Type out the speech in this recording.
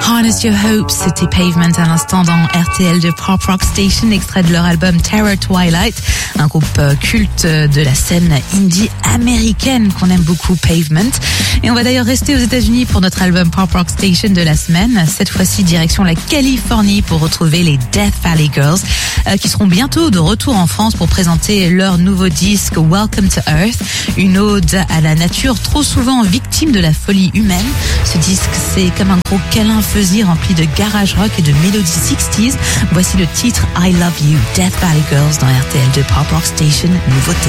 Harness Your Hopes, c'était Pavement à l'instant dans RTL de Pop Rock Station, extrait de leur album Terror Twilight, un groupe culte de la scène indie américaine qu'on aime beaucoup, Pavement. Et on va d'ailleurs rester aux États-Unis pour notre album Pop Rock Station de la semaine. Cette fois-ci, direction la Californie pour retrouver les Death Valley Girls, qui seront bientôt de retour en France pour présenter leur nouveau disque Welcome to Earth, une ode à la nature trop souvent victime de la folie humaine. Ce disque, c'est comme un gros câlin fuzzy rempli de garage rock et de mélodies 60s. Voici le titre I Love You, Death Valley Girls dans RTL de Pop Rock Station, nouveauté.